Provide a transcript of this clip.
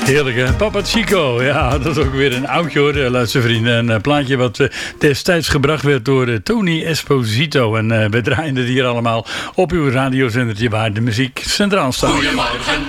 Heerlijk, hè? Papa Chico. Ja, dat is ook weer een oudje, hoor, luister vrienden. Een plaatje wat destijds gebracht werd door Tony Esposito. En we draaien het hier allemaal op uw radiozendertje waar de muziek centraal staat. Goedemorgen,